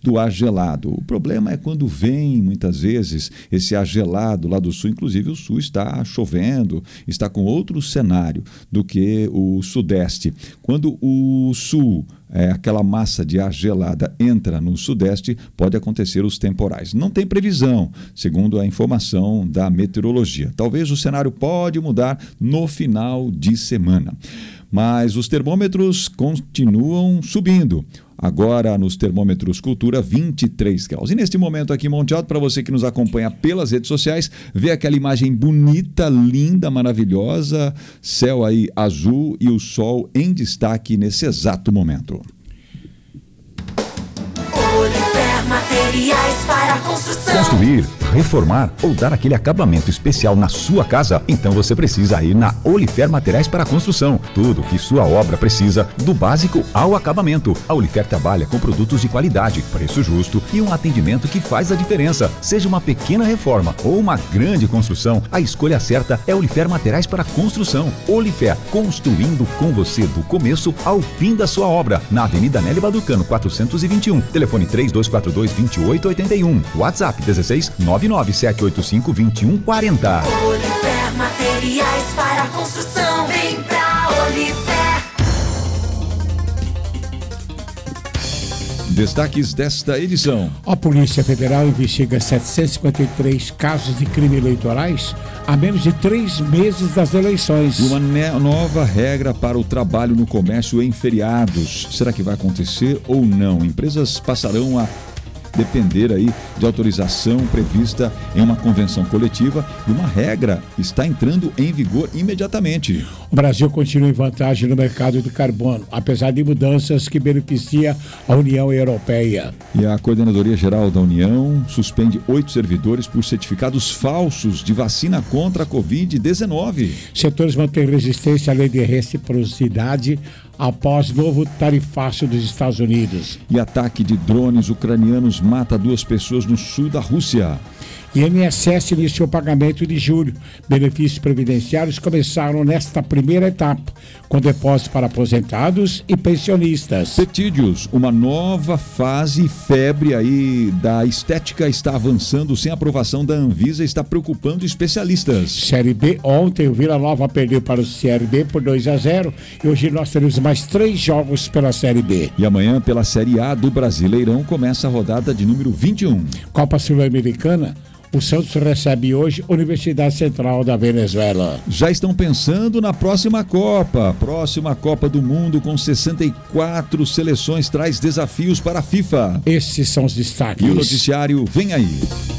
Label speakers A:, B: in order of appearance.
A: do ar gelado. O problema é quando vem, muitas vezes, esse ar gelado lá do sul. Inclusive, o sul está chovendo, está com outro cenário do que o sudeste. Quando o sul, aquela massa de ar gelada entra no sudeste, pode acontecer os temporais. Não tem previsão, segundo a informação da meteorologia. Talvez o cenário pode mudar no final de semana. Mas os termômetros continuam subindo. Agora, nos termômetros Cultura, 23 graus. E neste momento aqui em Monte Alto, para você que nos acompanha pelas redes sociais, vê aquela imagem bonita, linda, maravilhosa, céu aí azul e o sol em destaque nesse exato momento.
B: Olifer Materiais para Construção.
C: Construir, reformar ou dar aquele acabamento especial na sua casa? Então você precisa ir na Olifer Materiais para Construção. Tudo que sua obra precisa, do básico ao acabamento. A Olifer trabalha com produtos de qualidade, preço justo e um atendimento que faz a diferença. Seja uma pequena reforma ou uma grande construção, a escolha certa é Olifer Materiais para Construção. Olifer, construindo com você do começo ao fim da sua obra. Na Avenida Nélio Baducano, 421. Telefone 3242-2881. WhatsApp 16997852140.
B: Olifer Materiais para Construção. Vem pra Olifer.
A: Destaques desta edição.
D: A Polícia Federal investiga 753 casos de crime eleitorais a menos de 3 meses das eleições.
A: E uma nova regra para o trabalho no comércio em feriados. Será que vai acontecer ou não? Empresas passarão a depender aí de autorização prevista em uma convenção coletiva e uma regra está entrando em vigor imediatamente.
D: O Brasil continua em vantagem no mercado de carbono, apesar de mudanças que beneficiam a União Europeia.
A: E a Coordenadoria Geral da União suspende 8 servidores por certificados falsos de vacina contra a Covid-19.
D: Setores mantêm resistência à lei de reciprocidade após novo tarifácio dos Estados Unidos.
A: E ataque de drones ucranianos mata 2 pessoas no sul da Rússia.
D: INSS iniciou o pagamento de julho. Benefícios previdenciários começaram nesta primeira etapa, com depósitos para aposentados e pensionistas.
A: Petídeos, uma nova fase febre aí da estética está avançando sem aprovação da Anvisa, está preocupando especialistas.
D: Série B, ontem o Vila Nova perdeu para o CRB por 2-0 e hoje nós teremos mais 3 jogos pela Série B.
A: E amanhã, pela Série A do Brasileirão, começa a rodada de número 21.
D: Copa Sul-Americana. O Santos recebe hoje a Universidade Central da Venezuela.
A: Já estão pensando na próxima Copa. Próxima Copa do Mundo com 64 seleções traz desafios para a FIFA.
D: Esses são os destaques.
A: E o noticiário vem aí.